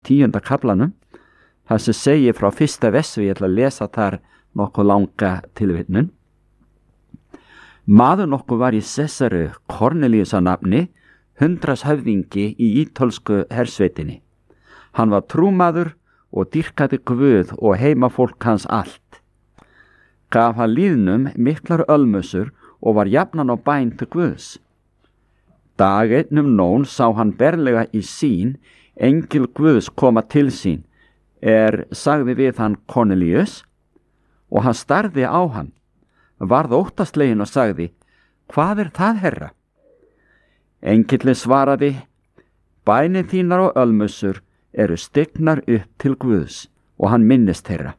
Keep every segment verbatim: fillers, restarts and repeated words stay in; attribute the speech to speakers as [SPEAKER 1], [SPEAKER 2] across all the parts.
[SPEAKER 1] tíunda kaflanum, það sem segir frá fyrsta versi, ég ætla að lesa þar nokkuð langa tilvitnun. Maður nokkuð var í Sesaru Kornelíus að nafni, hundrashöfðingi í ítölsku hersveitinni. Hann var trúmaður og dýrkaði Guð og heimafólk hans allt. Gaf hann lýðnum miklar ölmusur og var jafnan á bæn til Guðs. Dag einn um nón sá hann berlega í sín, engil Guðs koma til sín, er sagði við hann Kornelíus, og hann starði á hann, varð óttaslegin og sagði, hvað er það, herra? Engillinn svaraði, bænir þínar og ölmusur eru stignar upp til Guðs, og hann minnist þeirra.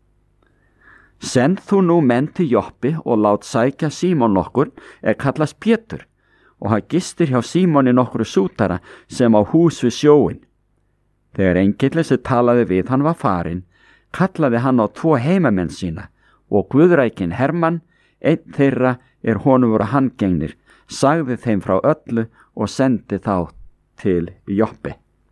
[SPEAKER 1] Send þú nú menn til Joppi og lát sækja Símon nokkur, er kallast Pétur, og hann gistir hjá Símoni nokkru sútara sem á hús við sjóin. Þegar engillinn sem talaði við hann var farin, kallaði hann á tvo heimamenn sína, og Guðrækin Hermann, einn þeirra er honum voru handgengnir, sagði þeim frá öllu og sendi þá til Joppi.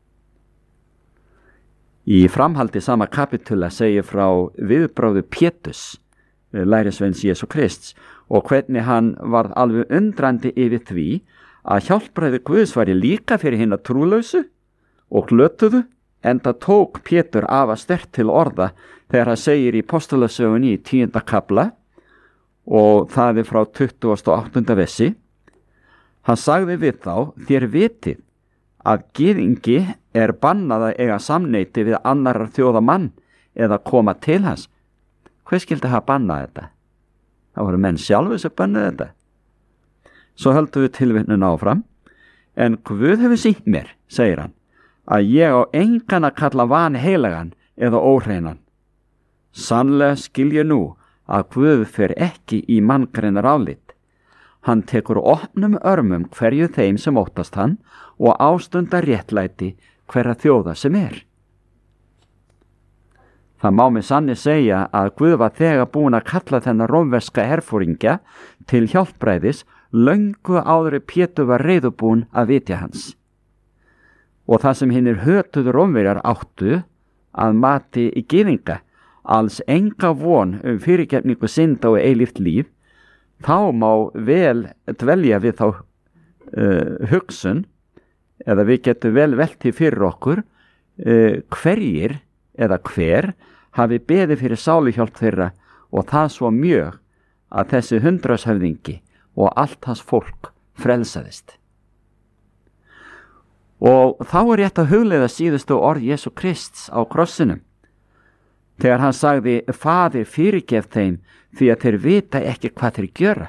[SPEAKER 1] Í framhaldi sama kapitula segir frá viðbrögðu Péturs, lærisveins Jesú Krists, og hvernig hann varð alveg undrandi yfir því að hjálpræði Guðs væri líka fyrir hina trúlausu og glötuðu, enda tók Pétur afa sterkt til orða þegar hann segir í Postulasögunni í tíunda kafla, og það er frá tuttugasta og áttunda versi. Hann sagði við þá, þér vitið að gyðingi er bannað að eiga samneyti við annarar þjóða mann eða koma til hans. Hvað skildi hafa bannað þetta? Það voru menn sjálfur sem bannaði þetta. Svo höldum við tilvitnun áfram. En Guð hefur sýnt mér, segir hann, að ég á engan að kalla vanheilagan eða óhreinan. Sannlega skil ég nú að Guð fer ekki í manngreinar álit. Hann tekur opnum örmum hverju þeim sem óttast hann og ástundar réttlæti hverra þjóða sem er. Það má með sanni segja að Guð var þegar búin að kalla þennan rómverska herforingja til hjálpræðis löngu áður en Pétur var reiðubúin að vitja hans. Og það sem hinir hötuðu Rómverjar áttu að mati í gyðinga alls enga von um fyrirgefningu synda og eilíft líf, þá má vel dvelja við þá uh, hugsun, eða við getum vel velti fyrir okkur uh, hverjir eða hver hafi beðið fyrir sáluhjálp þeirra, og það svo mjög að þessi hundrashöfðingi og allt hans fólk frelsaðist. Og þá er rétt að hugleiða síðustu orð Jesú Krists á krossinum, þegar hann sagði, Faðir, fyrirgef þeim því að þeir vita ekki hvað þeir gjöra.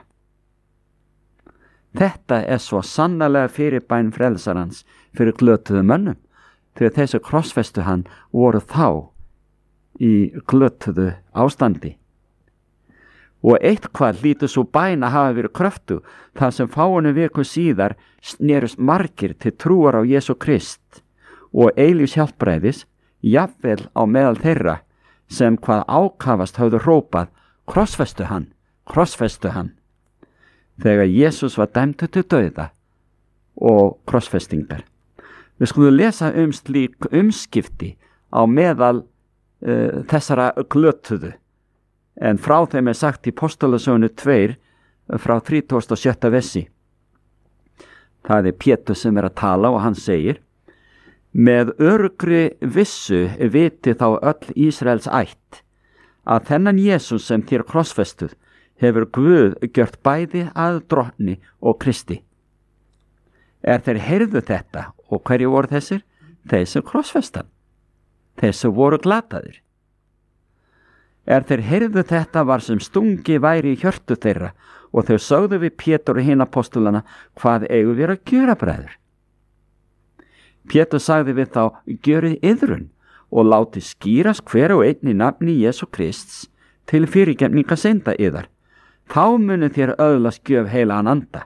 [SPEAKER 1] Þetta er svo sannarlega fyrirbæn frelsarans fyrir glötuðu mönnum, þegar þessu krossfestu hann voru þá í glötuðu ástandi. Og eitthvað hlýtur svo bæn að hafa verið kröftu, þar sem fáinu viku síðar snerust margir til trúar á Jesú Krist og eilífs hjálpræðis, jafnvel á meðal þeirra sem hvað ákafast höfðu hrópað, krossfestu hann, krossfestu hann, þegar Jesús var dæmdur til dauða og krossfestingar. Við skulum lesa um slík umskipti á meðal uh, þessara glötuðu, en frá þeim er sagt í Postulasögunni tveir frá þrítugasta og sjötta versi. Það er Pétur sem er að tala og hann segir, með öruggri vissu viti þá öll Ísraels ætt, að þennan Jesús sem þér krossfestuð hefur Guð gjört bæði að drottni og Kristi. Er þeir heyrðu þetta, og hverju voru þessir? Þeir sem krossfestan, þeir sem voru glataðir. Er þeir heyrðu þetta var sem stungi væri í hjörtu þeirra, og þau sögðu við Pétur og hinn apostolana, hvað eigum við að gjöra, bræður? Pétur sagði við þá, gjörið iðrun og láti skýrast hver og einn í nafni Jesú Krists til fyrirgefninga synda yðar. Þá munu þér öðlast gjöf heilagan anda.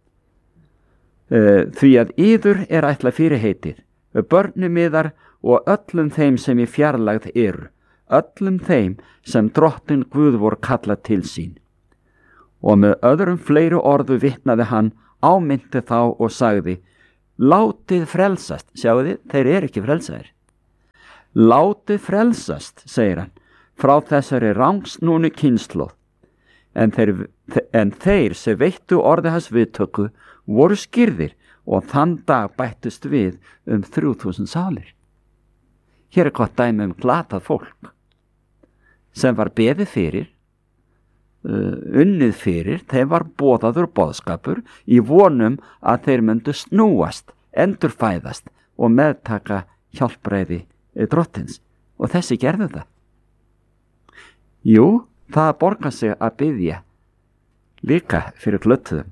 [SPEAKER 1] Uh, því að yður er ætla fyrirheitið, börnum yðar og öllum þeim sem í fjarlægð eru, öllum þeim sem drottin Guð vor kallað til sín. Og með öðrum fleiri orðu vitnaði hann, ámynti þá og sagði, látið frelsast, sjáu þið, þeir eru ekki frelsaðir. Látið frelsast, segir hann, frá þessari rangsnúnu kynslóð. En þeir, en þeir sem veittu orði hans viðtöku voru skýrðir og þann dag bættust við um þrjú þúsund sálir. Hér er gott dæmi um glatað fólk sem var beðið fyrir, uh, unnið fyrir, þeim var boðaður boðskapur í vonum að þeir myndu snúast, endurfæðast og meðtaka hjálpræði drottins, og þessi gerðu það. Jú, það borgar sig að biðja líka fyrir glötuðum.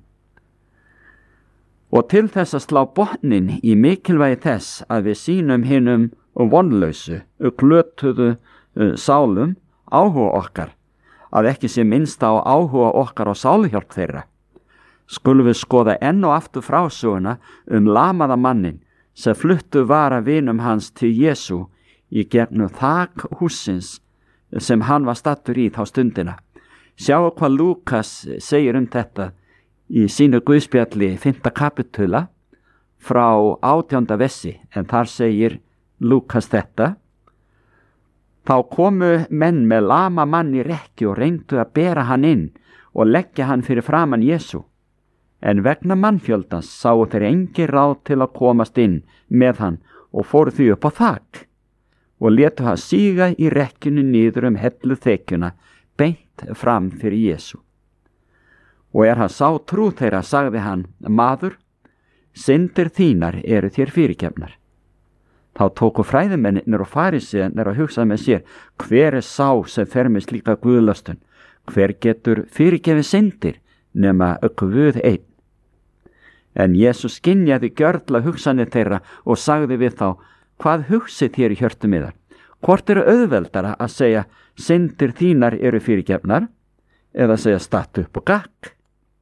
[SPEAKER 1] Og til þess að slá botnin í mikilvægi þess að við sýnum hinum vonlausu, glötuðu sálum áhuga okkar, að ekki sé minnst á áhuga okkar á sáluhjálp þeirra, skulum við skoða enn og aftur frásöguna um lamaða mannin sem fluttu vara vinum hans til Jesú í gegnum þak hússins sem hann var stattur í þá stundina. Sjáu hvað Lúkas segir um þetta í sínu guðspjalli fimmta kapitula frá átjánda vessi, en þar segir Lúkas þetta: Þá komu menn með lama mann í rekki og reyndu að bera hann inn og leggja hann fyrir framan Jesú. En vegna mannfjöldans sáu þeir engi ráð til að komast inn með hann og fóru því upp á þak og létu hann síga í rekkjunu niður um hellu þekjuna beint fram fyrir Jesú. Og er hann sá trú þeirra, sagði hann: Maður, syndir þínar eru þér fyrirgefnar. Þá tóku fræðimennirnir og farísearnir að hugsa með sér: hver er sá sem fer með slíka guðlastun? Hver getur fyrirgefið syndir nema Guð einn? En Jesús skynjaði gjörla hugsanir þeirra og sagði við þá: Hvað hugsið þér í hjörtum yðar? Hvort eru auðveldara að segja: syndir þínar eru fyrirgefnar, eða að segja: stattu upp og gakk?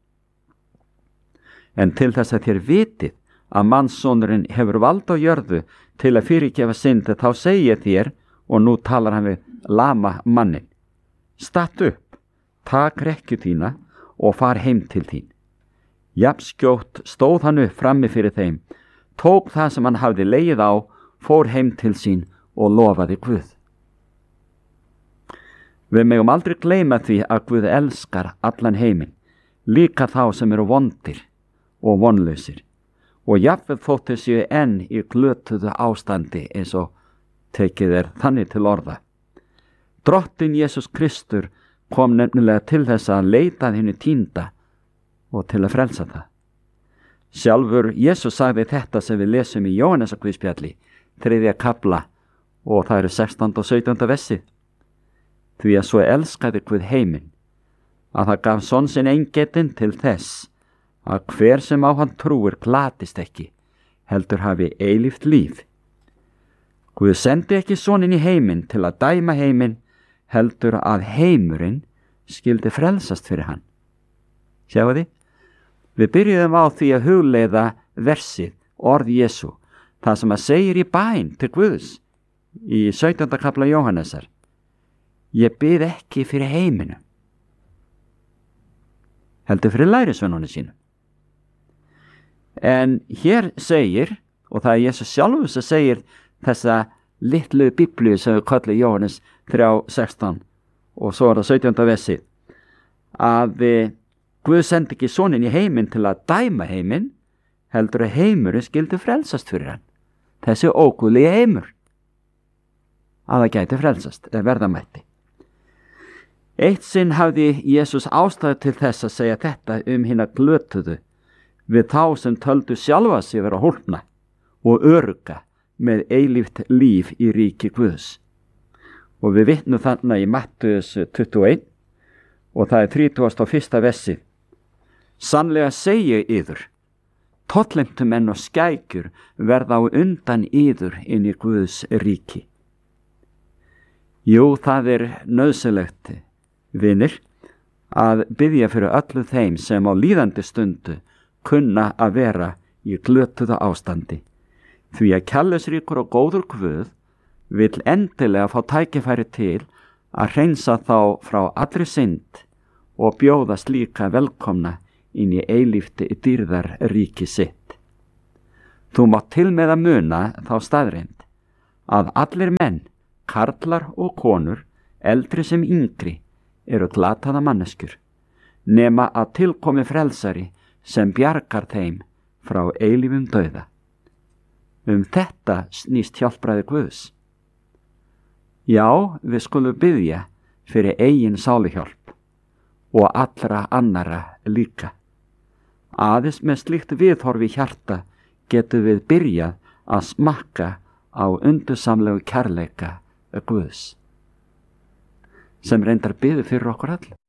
[SPEAKER 1] En til þess að þér vitið að mannssonurinn hefur vald á jörðu til að fyrirgefa syndi, þá segi ég þér, og nú talar hann við lama mannin: stattu upp, tak rekkju þína og far heim til þín. Jafnskjótt stóð hann upp frammi fyrir þeim, tók það sem hann hafði legið á, fór heim til sín og lofaði Guð. Við megum aldrei gleyma því að Guð elskar allan heiminn, líka þá sem eru vondir og vonlausir, og jafnvel þótt þeir séu enn í glötuðu ástandi, eins og tekið er þannig til orða. Drottinn Jesús Kristur kom nefnilega til þess að leita hinu týnda og til að frelsa það. Sjálfur Jesús sagði þetta sem við lesum í Jóhannesarguðspjalli, þriðja kafla, og það eru sextánda og sautjánda vessi. Því að svo elskaði Guð heiminn, að það gaf son sinn eingetinn til þess að hver sem á hann trúir glatist ekki, heldur hafi eilíft líf. Guð sendi ekki soninn í heiminn til að dæma heiminn, heldur að heimurinn skyldi frelsast fyrir hann. Sjáu þið? Við byrjuðum á því að hugleiða versið, orð Jesú, það sem að segir í bæn til Guðs í sautjánda kafla Jóhannesar: Ég bið ekki fyrir heiminum, heldur fyrir lærisveinunum sínum. En hér segir, og það er Jesús sjálfur sem segir þessa litlu biblíu sem við kallum Jóhannes þrjú sextán, og svo er það sautjánda vessi, að Guð sendi ekki soninn í heiminn til að dæma heiminn, heldur að heimurinn skyldi frelsast fyrir hann. Þessi óguðlegi heimur, að það gæti frelsast eða verða mætti. Eitt sinn hafði Jesús ástæðu til þess að segja þetta um hina glötuðu við þá sem töldu sjálfa sig vera hólpna og örugga með eilíft líf í ríki Guðs. Og við vitnum þarna í Mattheus tuttugu og eitt, og það er þrítugasta og fyrsta vessið: Sannlega segi ég yður, tollheimtumenn og skækjur verða á undan yður inn í Guðs ríki. Jú, það er nauðsynlegt, vinir, að biðja fyrir öllu þeim sem á líðandi stundu kunna að vera í glötuðu ástandi, því að kærleiksríkur og góður Guð vill endilega fá tækifæri til að hreinsa þá frá allri synd og bjóða slíka velkomna inn í eilíft dýrðar ríki sitt. Þú mátt til með að muna þá staðreind að allir menn, karlar og konur, eldri sem yngri, eru glataða manneskjur, nema að tilkomi frelsari sem bjargar þeim frá eilífum dauða. Um þetta snýst hjálpræði Guðs. Já, við skulum biðja fyrir eigin sáluhjálp og allra annara líka. Aðeins með slíkt viðhorfi hjarta getum við byrjað að smakka á undursamlegu kærleika Guðs, sem reyndar biður fyrir okkur öll.